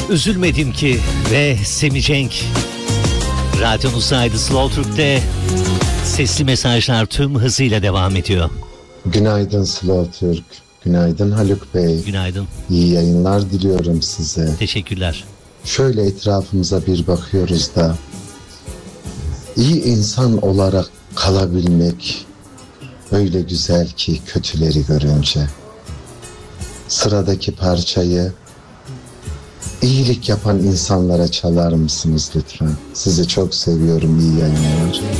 Üzülmedim ki ve Semih Cenk. Radyonuzdaydı Slow Türk'te. Sesli mesajlar tüm hızıyla devam ediyor. Günaydın Slow Türk. Günaydın Haluk Bey. Günaydın. İyi yayınlar diliyorum size. Teşekkürler. Şöyle etrafımıza bir bakıyoruz da iyi insan olarak kalabilmek öyle güzel ki kötüleri görünce. Sıradaki parçayı iyilik yapan insanlara çalar mısınız lütfen? Sizi çok seviyorum. İyi yayınlar.